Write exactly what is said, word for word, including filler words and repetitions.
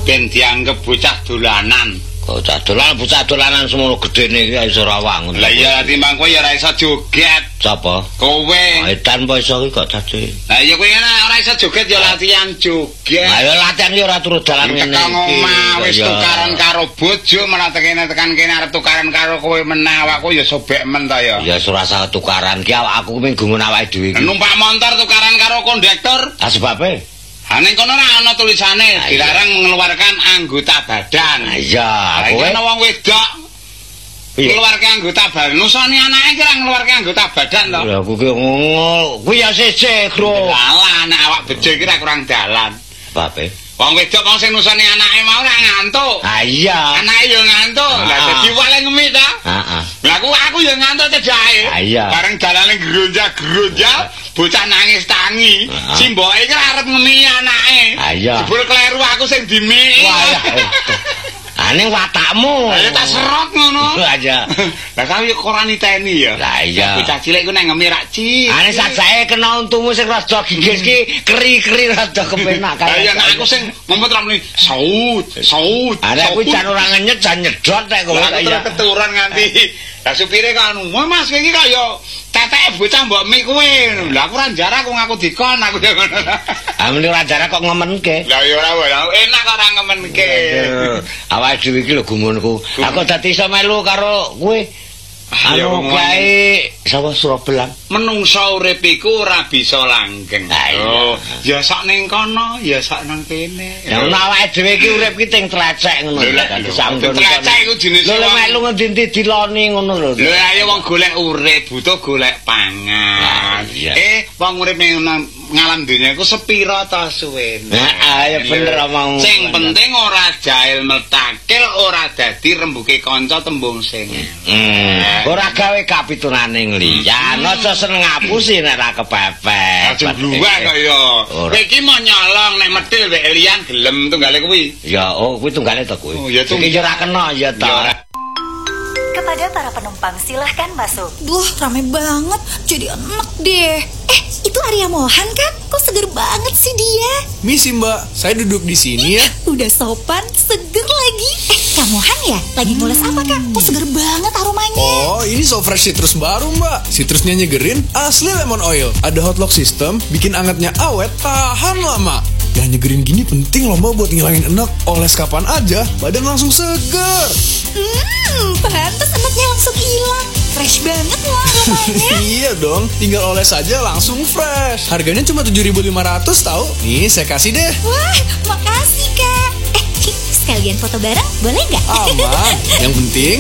ben dianggep bocah dolanan. Bocah dolanan, bocah dolanan semono gedene iki iso rawang. Lah iya timbang kowe ya ora iso joget. Sapa? Kowe. Edan apa iso iki kok dadi. Lah iya kowe ora iso joget ya latihan joget. Lah ya latihan ya ora turut dalan ngene iki. Tekan omah wis tukaran karo bojo malah tekene tekan kene arep tukaran karo kowe meneh awakku ya sobek men ta ya. Ya ora usah tukaran ki awakku ming gumun awake dhewe iki. Numpak motor tukaran karo kondektor. Ah sebabe Ha ning kono ora ana tulisane dilarang mengeluarkan anggota badan. Ah iya, kowe ana wong wedok mengeluarkan anggota badan. Nusoni anake ki ora ngeluarke anggota badan to. Lha aku ki ngono, kuwi ya sece, Bro. Alah anak awak bejo iki ora kurang dalan. Babe. Wong wedok wong sing nusoni anake mau ora ngantuk. Ah iya. Anake yo ngantuk. Lah dadi wale ngemi ta? Heeh. Lah aku aku yo ngantuk cedahe. Ah iya. Bareng dalane gronjak-gronjak, bocah nangis tangi. Si mboke iki arep ngemi anake. Ah iya. Jebul kleru aku sing dimi. Wah ya. Ane watakmu. Ayo tak serot ngono. Aja. Lah kau yo ora niteni ya. Lah iya. Bocah cilik ku nang ngemi rak ci. Ane sajake kena untumu sing rada gigis ki keri-keri rada kepenak kae. Lah iya nek aku sing ngempet ra muni saut, saut. Are aku jan ora ngenyet jan nyedot nek kowe kaya keturunan nganti. Lah supire kanu, "Mas iki kaya teteke bocah mbok mi kuwe." Lah aku ora jarak aku ngaku dikon aku ya ngono. Ah muni ora jarak kok ngemenke. Lah ya ora enak kok ora ngemenke. Awake dhewe iki lho gumunku. Aku dadi iso melu karo kowe. Anu kae sapa Surabelang. Menungso urip iku ora bisa langgeng. Oh, ya sak ning kono, ya sak nang kene. Ya ono awake dhewe iki urip ki ting trecek ngono. Dadi sanggon. Trecek iku jenis lho melu ngendi-endi diloni ngono lho. Lho ayo wong golek urip, butuh golek pangan. Eh, wong urip ning ngalam dunya iku sepira ta suwene. Heeh, ya bener omong. Sing penting ora jahil metakil, ora dadi rembuke kanca tembung sing. Hmm. Ora gawe kapitunane ngliyan, aja seneng ngapusi nek ra kepepet. Aja bluwek kok ya. Kowe iki mau nyolong nek medhil wek liyan gelem tunggale kuwi. Ya, oh kuwi tunggale to kuwi. Oh, ya iki ora kena ya ta. Kepada para penumpang silahkan masuk. Duh, rame banget. Jadi enak deh. Eh, itu Arya Mohan kan? Kok seger banget sih dia? Misi Mbak, saya duduk di sini ya. Udah sopan, seger lagi. Eh, Kak Mohan ya? Lagi ngules apa Kak? Kok seger banget aromanya? Oh, ini so fresh citrus baru Mbak. Citrusnya nyegerin, asli lemon oil. Ada hot lock system, bikin angetnya awet, tahan lama. Yang nyegerin gini penting loh Mbak buat ngilangin enak. Oles kapan aja, badan langsung seger. Hmm, pantes enaknya langsung hilang. Fresh banget loh aromanya. Iya dong, tinggal oles aja langsung fresh. Harganya cuma tujuh ribu lima ratus tahu. Nih, saya kasih deh. Wah, makasih Kak. Eh, sekalian foto bareng boleh nggak? Aman. Yang penting